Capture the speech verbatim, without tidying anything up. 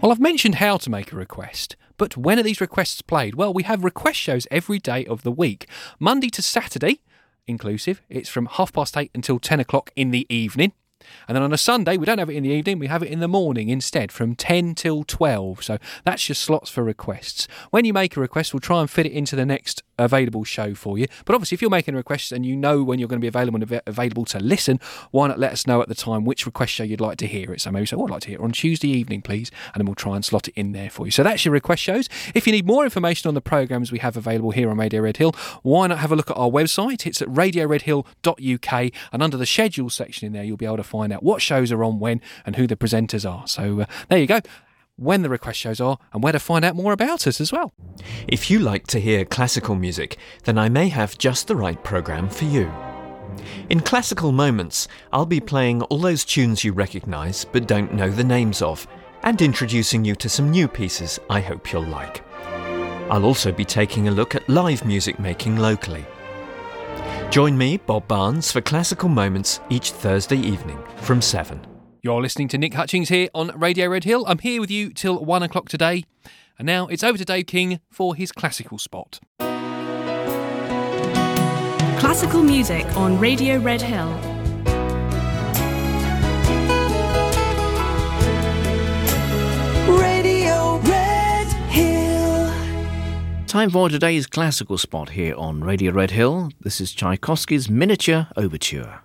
Well, I've mentioned how to make a request, but when are these requests played? Well, we have request shows every day of the week. Monday to Saturday, inclusive, it's from half past eight until ten o'clock in the evening. And then on a Sunday, we don't have it in the evening, we have it in the morning instead, from ten till twelve. So that's your slots for requests. When you make a request, we'll try and fit it into the next available show for you. But obviously, if you're making a request and you know when you're going to be available and av- available to listen, why not let us know at the time which request show you'd like to hear it. So maybe say, oh, I'd like to hear it on Tuesday evening, please. And then we'll try and slot it in there for you. So that's your request shows. If you need more information on the programmes we have available here on Radio Red Hill, why not have a look at our website? It's at radio red hill dot u k, and under the schedule section in there, you'll be able to find out what shows are on when and who the presenters are. So uh, there you go. When the request shows are and where to find out more about us as well. If you like to hear classical music, then I may have just the right programme for you. In Classical Moments, I'll be playing all those tunes you recognise but don't know the names of, and introducing you to some new pieces I hope you'll like. I'll also be taking a look at live music making locally. Join me, Bob Barnes, for Classical Moments each Thursday evening from seven. You're listening to Nick Hutchings here on Radio Red Hill. I'm here with you till one o'clock today. And now it's over to Dave King for his classical spot. Classical music on Radio Red Hill. Radio Red Hill. Time for today's classical spot here on Radio Red Hill. This is Tchaikovsky's Miniature Overture.